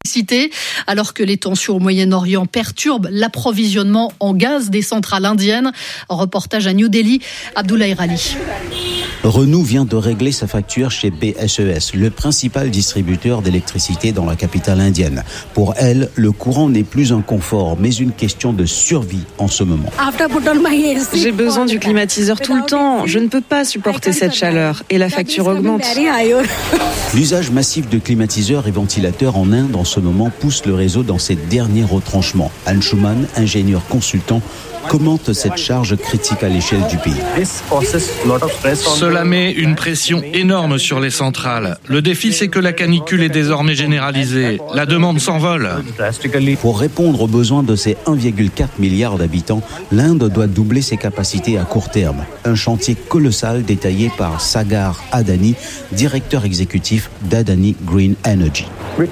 alors que les tensions au Moyen-Orient perturbent l'approvisionnement en gaz des centrales indiennes. Reportage à New Delhi, Abdoulaye Rali. Renault vient de régler sa facture chez BSES, le principal distributeur d'électricité dans la capitale indienne. Pour elle, le courant n'est plus un confort, mais une question de survie en ce moment. J'ai besoin du climatiseur tout le temps. Je ne peux pas supporter cette chaleur et la facture augmente. L'usage massif de climatiseurs et ventilateurs en Inde en ce moment pousse le réseau dans ses derniers retranchements. Anshuman, ingénieur consultant, commente cette charge critique à l'échelle du pays. Cela met une pression énorme sur les centrales. Le défi, c'est que la canicule est désormais généralisée. La demande s'envole. Pour répondre aux besoins de ses 1,4 milliard d'habitants, l'Inde doit doubler ses capacités à court terme. Un chantier colossal détaillé par Sagar Adani, directeur exécutif d'Adani Green Energy.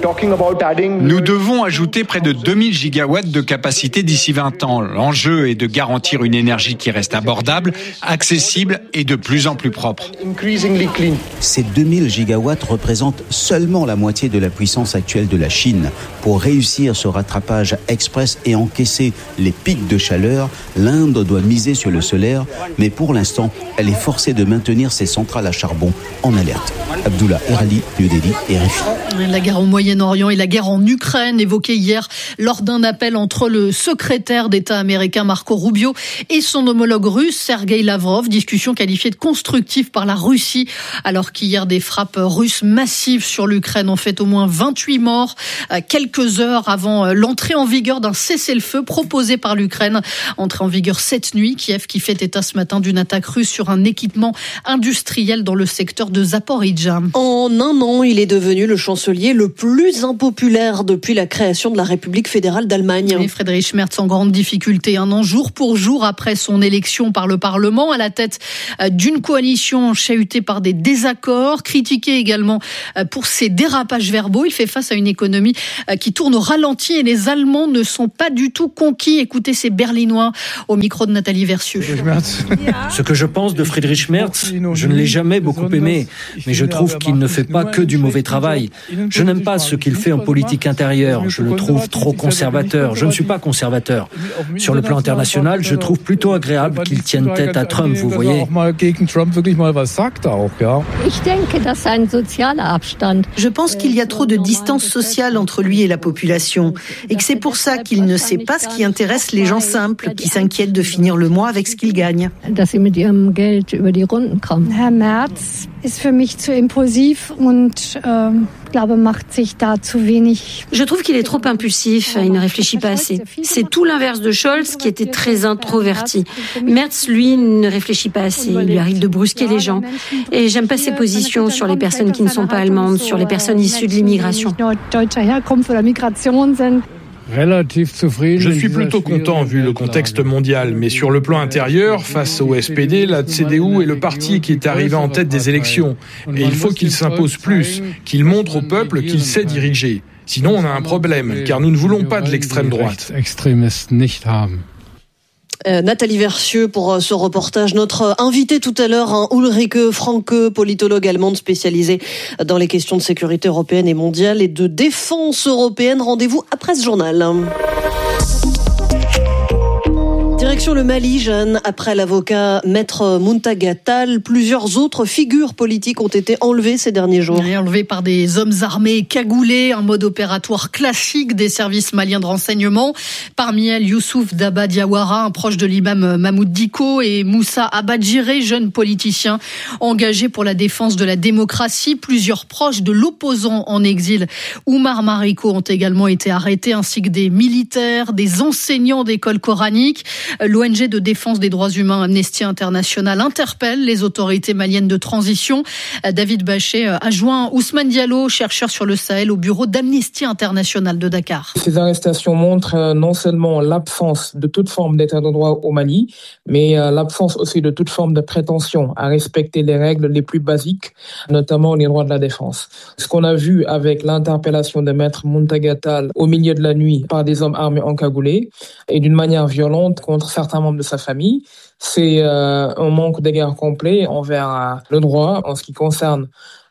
Nous devons ajouter près de 2000 gigawatts de capacité d'ici 20 ans. L'enjeu est de garantir une énergie qui reste abordable, accessible et de plus en plus propre. Ces 2000 gigawatts représentent seulement la moitié de la puissance actuelle de la Chine. Pour réussir ce rattrapage express et encaisser les pics de chaleur, l'Inde doit miser sur le solaire, mais pour l'instant, elle est forcée de maintenir ses centrales à charbon en alerte. Abdullah Erali, New Delhi, RFI. La guerre au Moyen-Orient et la guerre en Ukraine évoquée hier lors d'un appel entre le secrétaire d'État américain Marco Rubio et son homologue russe Sergueï Lavrov, discussion qualifiée de constructive par la Russie, alors qu'hier des frappes russes massives sur l'Ukraine ont fait au moins 28 morts, quelques heures avant l'entrée en vigueur d'un cessez-le-feu proposé par l'Ukraine. Entrée en vigueur cette nuit, Kiev qui fait état ce matin d'une attaque russe sur un équipement industriel dans le secteur de Zaporijja. En un an, il est devenu le chancelier le plus impopulaire depuis la création de la République fédérale d'Allemagne. Et Friedrich Merz en grande difficulté, un an jour pour jour après son élection par le Parlement, à la tête d'une coalition chahutée par des désaccords, critiqué également pour ses dérapages verbaux. Il fait face à une économie qui tourne au ralenti et les Allemands ne sont pas du tout conquis. Écoutez ces Berlinois au micro de Nathalie Versieux. Ce que je pense de Friedrich Merz, je ne l'ai jamais beaucoup aimé, mais je trouve qu'il ne fait pas que du mauvais travail. Je n'aime pas ce qu'il fait en politique intérieure. Je le trouve trop conservateur. Je ne suis pas conservateur. Sur le plan international, je trouve plutôt agréable qu'il tienne tête à Trump, vous voyez. Je pense qu'il y a trop de distance sociale entre lui et la population et que c'est pour ça qu'il ne sait pas ce qui intéresse les gens simples qui s'inquiètent de finir le mois avec ce qu'ils gagnent. Herr Merz ist für mich zu impulsiv und macht sich da zu wenig. Je trouve qu'il est trop impulsif, il ne réfléchit pas assez. C'est tout l'inverse de Scholz qui était très introverti. Merz, lui, ne réfléchit pas assez, il lui arrive de brusquer les gens. Et j'aime pas ses positions sur les personnes qui ne sont pas allemandes, sur les personnes issues de l'immigration. Je suis plutôt content vu le contexte mondial, mais sur le plan intérieur, face au SPD, la CDU est le parti qui est arrivé en tête des élections. Et il faut qu'il s'impose plus, qu'il montre au peuple qu'il sait diriger. Sinon, on a un problème, car nous ne voulons pas de l'extrême droite. Nathalie Versieux pour ce reportage. Notre invité tout à l'heure, Ulrike Franke, politologue allemande spécialisée dans les questions de sécurité européenne et mondiale et de défense européenne. Rendez-vous après ce journal. Direction le Mali, Jeanne, après l'avocat Maître Muntaga Tall, plusieurs autres figures politiques ont été enlevées ces derniers jours. Enlevées par des hommes armés cagoulés, un mode opératoire classique des services maliens de renseignement. Parmi elles, Youssouf Daba Diawara, un proche de l'imam Mahmoud Dicko, et Moussa Abadjiré, jeune politicien engagé pour la défense de la démocratie. Plusieurs proches de l'opposant en exil, Oumar Mariko, ont également été arrêtés, ainsi que des militaires, des enseignants d'écoles coraniques. L'ONG de défense des droits humains Amnesty International interpelle les autorités maliennes de transition. David Bachet a joint Ousmane Diallo, chercheur sur le Sahel au bureau d'Amnesty International de Dakar. Ces arrestations montrent non seulement l'absence de toute forme d'état de droit au Mali, mais l'absence aussi de toute forme de prétention à respecter les règles les plus basiques, notamment les droits de la défense. Ce qu'on a vu avec l'interpellation de Maître Muntaga Tall au milieu de la nuit par des hommes armés encagoulés et d'une manière violente contre certains membres de sa famille, c'est un manque d'égard complet envers le droit en ce qui concerne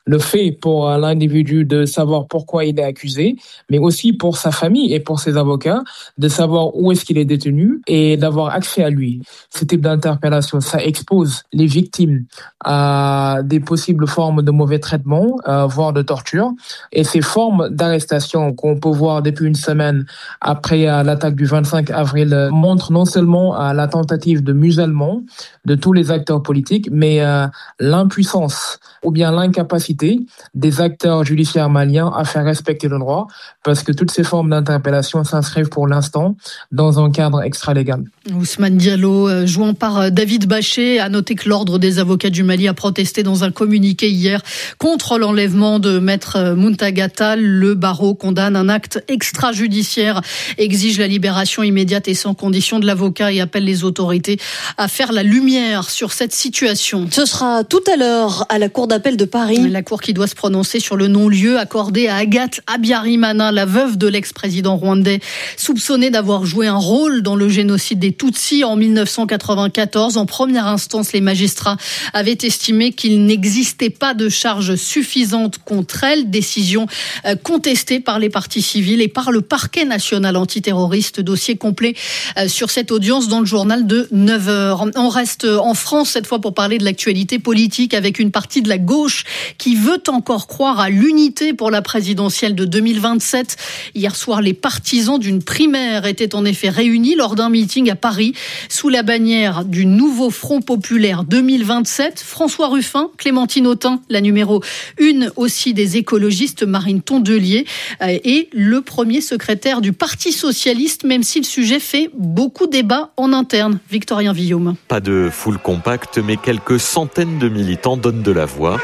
le fait pour l'individu de savoir pourquoi il est accusé, mais aussi pour sa famille et pour ses avocats de savoir où est-ce qu'il est détenu et d'avoir accès à lui. Ce type d'interpellation, ça expose les victimes à des possibles formes de mauvais traitements, voire de torture. Et ces formes d'arrestation qu'on peut voir depuis une semaine après l'attaque du 25 avril montrent non seulement la tentative de musellement de tous les acteurs politiques, mais l'impuissance ou bien l'incapacité des acteurs judiciaires maliens à faire respecter le droit, parce que toutes ces formes d'interpellation s'inscrivent pour l'instant dans un cadre extralégal. Ousmane Diallo, jouant par David Bachet, a noté que l'Ordre des avocats du Mali a protesté dans un communiqué hier contre l'enlèvement de Maître Muntagata. Le barreau condamne un acte extrajudiciaire, exige la libération immédiate et sans condition de l'avocat et appelle les autorités à faire la lumière sur cette situation. Ce sera tout à l'heure à la Cour d'appel de Paris. La Cour qui doit se prononcer sur le non-lieu accordé à Agathe Habyarimana, la veuve de l'ex-président rwandais, soupçonnée d'avoir joué un rôle dans le génocide des Tutsis en 1994. En première instance, les magistrats avaient estimé qu'il n'existait pas de charges suffisantes contre elle. Décision contestée par les parties civiles et par le parquet national antiterroriste. Dossier complet sur cette audience dans le journal de 9h. On reste en France cette fois pour parler de l'actualité politique avec une partie de la gauche qui veut encore croire à l'unité pour la présidentielle de 2027. Hier soir, les partisans d'une primaire étaient en effet réunis lors d'un meeting à Paris sous la bannière du nouveau Front populaire 2027. François Ruffin, Clémentine Autain, la numéro 1 aussi des écologistes, Marine Tondelier et le premier secrétaire du Parti socialiste, même si le sujet fait beaucoup débat en interne. Victorien Villaume. Pas de foule compacte, mais quelques centaines de militants donnent de la voix.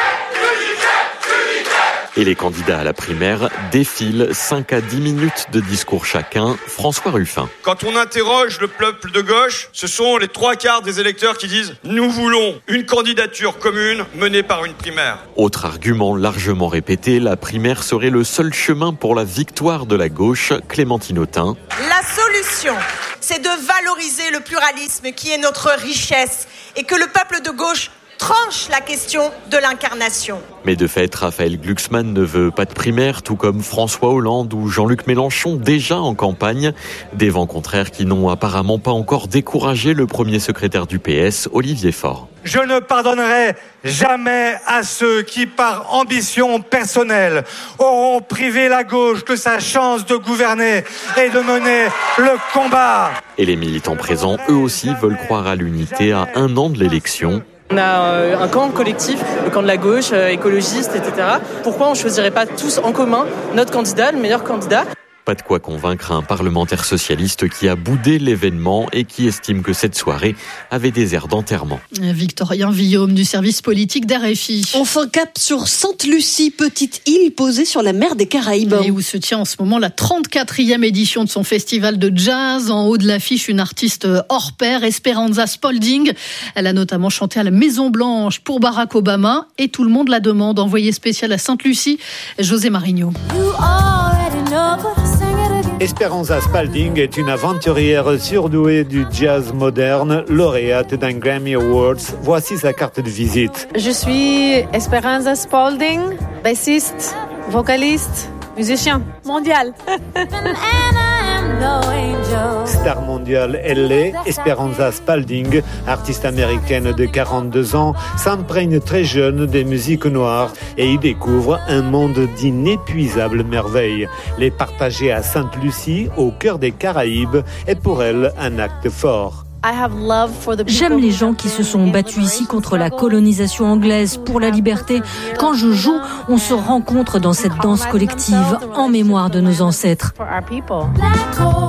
Et les candidats à la primaire défilent 5 à 10 minutes de discours chacun. François Ruffin. Quand on interroge le peuple de gauche, ce sont les 3/4 des électeurs qui disent « Nous voulons une candidature commune menée par une primaire ». Autre argument largement répété, la primaire serait le seul chemin pour la victoire de la gauche. Clémentine Autain. La solution, c'est de valoriser le pluralisme qui est notre richesse et que le peuple de gauche tranche la question de l'incarnation. Mais de fait, Raphaël Glucksmann ne veut pas de primaire, tout comme François Hollande ou Jean-Luc Mélenchon, déjà en campagne. Des vents contraires qui n'ont apparemment pas encore découragé le premier secrétaire du PS, Olivier Faure. Je ne pardonnerai jamais à ceux qui, par ambition personnelle, auront privé la gauche de sa chance de gouverner et de mener le combat. Et les militants présents, eux aussi, veulent croire à l'unité à 1 an de l'élection. On a un camp collectif, le camp de la gauche, écologiste, etc. Pourquoi on ne choisirait pas tous en commun notre candidat, le meilleur candidat ? Pas de quoi convaincre un parlementaire socialiste qui a boudé l'événement et qui estime que cette soirée avait des airs d'enterrement. Victorien Villaume du service politique d'RFI. Enfin, cap sur Sainte-Lucie, petite île posée sur la mer des Caraïbes. Et où se tient en ce moment la 34e édition de son festival de jazz. En haut de l'affiche, une artiste hors pair, Esperanza Spalding. Elle a notamment chanté à la Maison Blanche pour Barack Obama et tout le monde la demande. Envoyé spécial à Sainte-Lucie, José Marigno. Esperanza Spalding est une aventurière surdouée du jazz moderne, lauréate d'un Grammy Awards. Voici sa carte de visite. Je suis Esperanza Spalding, bassiste, vocaliste, musicien mondial. Star mondiale, elle l'est. Esperanza Spalding, artiste américaine de 42 ans, s'imprègne très jeune des musiques noires et y découvre un monde d'inépuisables merveilles. Les partager à Sainte-Lucie, au cœur des Caraïbes, est pour elle un acte fort. J'aime les gens qui se sont battus ici contre la colonisation anglaise pour la liberté. Quand je joue, on se rencontre dans cette danse collective en mémoire de nos ancêtres.